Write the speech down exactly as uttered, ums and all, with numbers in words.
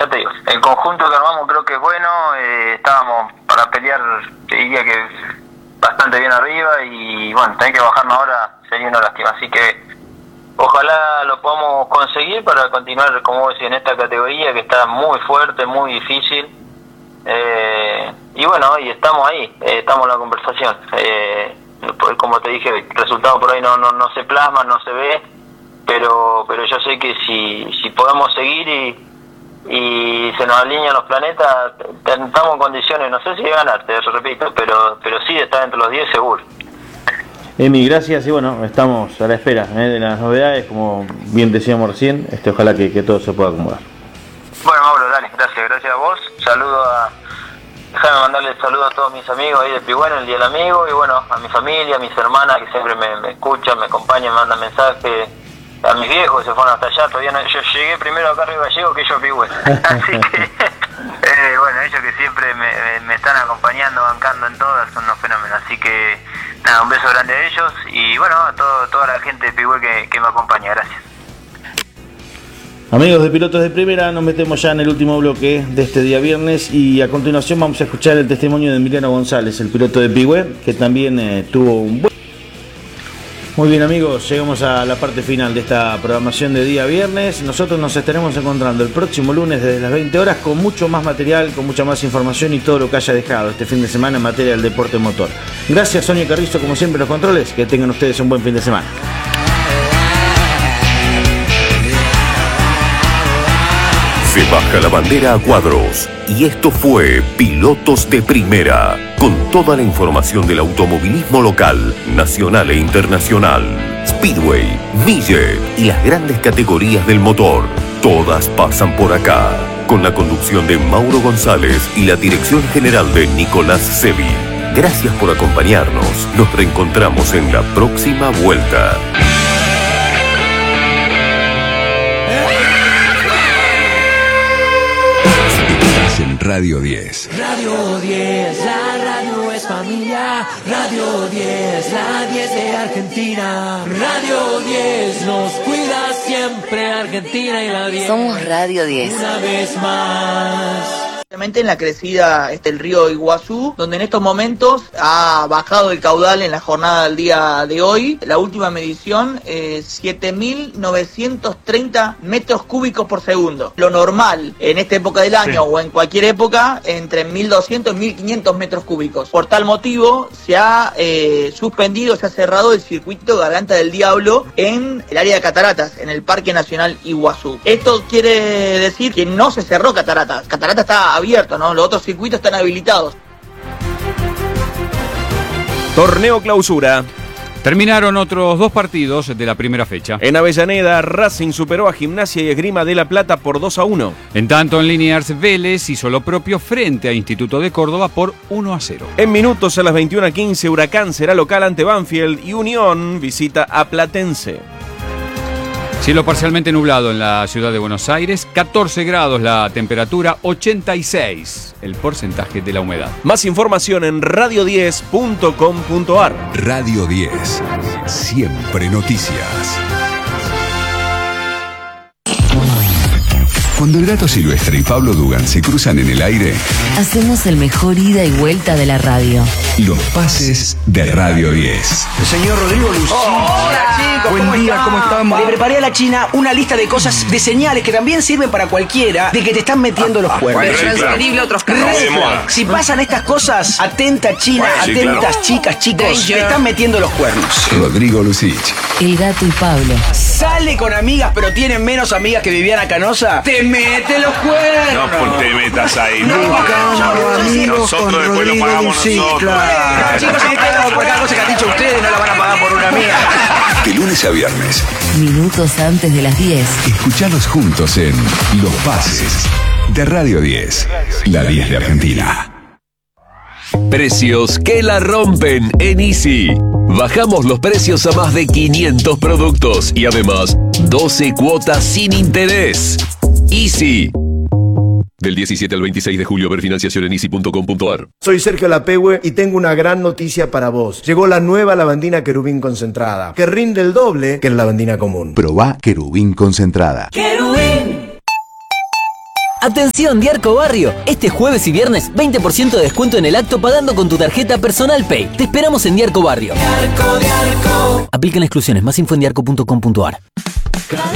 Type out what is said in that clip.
ya te digo, el conjunto que armamos creo que es bueno, eh, estábamos para pelear, te diría que bastante bien arriba, y bueno, tener que bajarnos ahora sería una lástima, así que ojalá lo podamos conseguir para continuar, como vos decís, en esta categoría que está muy fuerte, muy difícil, eh, y bueno, y estamos ahí, eh, estamos en la conversación, eh, como te dije, el resultado por ahí no, no, no se plasma, no se ve, pero pero yo sé que si si podemos seguir y y se nos alinean los planetas, estamos en condiciones, no sé si de ganar, te repito, pero pero sí de estar entre los diez seguro. Emi, gracias, y bueno, estamos a la espera ¿eh? de las novedades, como bien decíamos recién, este ojalá que, que todo se pueda acomodar. Bueno, Mauro, dale, gracias, gracias a vos, saludo a, déjame mandarle saludo a todos mis amigos ahí de Pigüeno, el Día del Amigo, y bueno, a mi familia, a mis hermanas que siempre me, me escuchan, me acompañan, me mandan mensajes, a mis viejos que se fueron hasta allá, todavía no, yo llegué primero acá a Río Gallego que ellos a Pigüeno, así que, eh, bueno, ellos que siempre me, me, me están acompañando, bancando en todas, son unos fenómenos, así que, nada, un beso grande a ellos, y bueno, a todo, toda la gente de Pigüeno que, que me acompaña, gracias. Amigos de Pilotos de Primera, nos metemos ya en el último bloque de este día viernes, y a continuación vamos a escuchar el testimonio de Emiliano González, el piloto de Pigüé, que también eh, tuvo un buen... Muy bien, amigos, llegamos a la parte final de esta programación de día viernes. Nosotros nos estaremos encontrando el próximo lunes desde las veinte horas con mucho más material, con mucha más información y todo lo que haya dejado este fin de semana en materia del deporte motor. Gracias, Sonia Carrizo, como siempre, los controles. Que tengan ustedes un buen fin de semana. Se baja la bandera a cuadros, y esto fue Pilotos de Primera, con toda la información del automovilismo local, nacional e internacional. Speedway, Millet y las grandes categorías del motor, todas pasan por acá, con la conducción de Mauro González y la dirección general de Nicolás Sevi. Gracias por acompañarnos, nos reencontramos en la próxima vuelta. En Radio diez. Radio diez, la radio es familia. Radio diez, la diez de Argentina. Radio diez, nos cuida siempre Argentina y la diez. Somos Radio diez. Una vez más. En la crecida este el río Iguazú, donde en estos momentos ha bajado el caudal en la jornada del día de hoy. La última medición es siete mil novecientos treinta metros cúbicos por segundo. Lo normal en esta época del año, sí, o en cualquier época, entre mil doscientos y mil quinientos metros cúbicos. Por tal motivo se ha eh, suspendido, se ha cerrado el circuito Garganta del Diablo en el área de Cataratas, en el Parque Nacional Iguazú. Esto quiere decir que no se cerró Cataratas. Cataratas está abierto, ¿no? Los otros circuitos están habilitados. Torneo Clausura. Terminaron otros dos partidos de la primera fecha. En Avellaneda, Racing superó a Gimnasia y Esgrima de La Plata por dos a uno. En tanto, en Liniers, Vélez hizo lo propio frente a Instituto de Córdoba por uno a cero. En minutos, a las veintiuna quince, Huracán será local ante Banfield y Unión visita a Platense. Cielo parcialmente nublado en la ciudad de Buenos Aires, catorce grados la temperatura, ochenta y seis el porcentaje de la humedad. Más información en radio diez punto com punto ar. Radio diez, siempre noticias. Cuando el Gato Silvestre y Pablo Dugan se cruzan en el aire, hacemos el mejor ida y vuelta de la radio. Los pases de Radio diez. El señor Rodrigo Lucich. Oh, hola chicos, buen ¿cómo día, están? ¿cómo estamos? Le preparé a la China una lista de cosas, de señales que también sirven para cualquiera de que te están metiendo los cuernos. Bueno, sí, claro. Transferible a otros casos. Si pasan estas cosas, atenta China, Bueno, sí, atentas claro. chicas, chicos, Danger. te están metiendo los cuernos. Rodrigo Lucich. El Gato y Pablo. Sale con amigas pero tienen menos amigas que Viviana Canosa, te mete los cuernos. No, pues te metas ahí. No, No, no, amigos nosotros con después lo Rodrigo pagamos Lucich, nosotros. claro. Chicos, si pagamos por cada cosa que han dicho ustedes, no la van a pagar por una mía. De lunes a viernes. Minutos antes de las diez. Escuchanos juntos en Los Pases de Radio diez, la diez de Argentina. Precios que la rompen en Easy. Bajamos los precios a más de quinientos productos y además doce cuotas sin interés. Easy. Del diecisiete al veintiséis de julio, ver financiación en easy punto com punto ar. Soy Sergio Lapehue y tengo una gran noticia para vos. Llegó la nueva lavandina Querubín concentrada, que rinde el doble que la lavandina común. Probá Querubín concentrada. Querubín. Atención Diarco Barrio, este jueves y viernes veinte por ciento de descuento en el acto pagando con tu tarjeta Personal Pay. Te esperamos en Diarco Barrio. Diarco, Diarco. Aplican exclusiones, más info en diarco punto com punto ar.